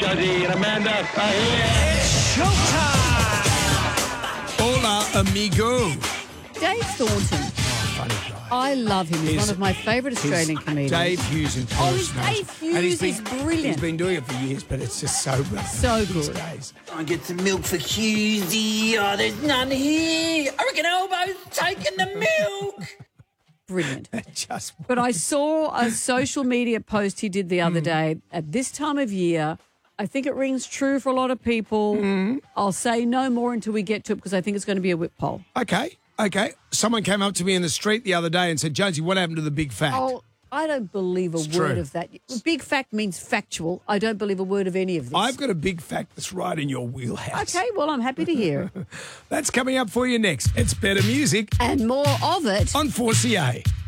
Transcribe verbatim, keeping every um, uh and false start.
Josie and Amanda are here. Showtime! Hola, amigo. Dave Thornton. Funny guy. I love him. He's, He's- one of my favourite Australian His comedians. Dave Hughes in Oh, his Smash. Dave And he's Hughes is brilliant. He's been doing it for years, but it's just so brilliant. So these good. days. I get some milk for Hughesy. Oh, there's none here. I reckon Elbo's taking the milk. Brilliant. Just But I saw a social media post he did the other Hmm. day. At this time of year, I think it rings true for a lot of people. Hmm. I'll say no more until we get to it because I think it's going to be a whip poll. okay. Okay. Someone came up to me in the street the other day and said, Jonesy, what happened to the big fact? Oh, I don't believe a It's word true. of that. Big fact means factual. I don't believe a word of any of this. I've got a big fact that's right in your wheelhouse. Okay, well, I'm happy to hear it. That's coming up for you next. It's better music And more of it on four C A.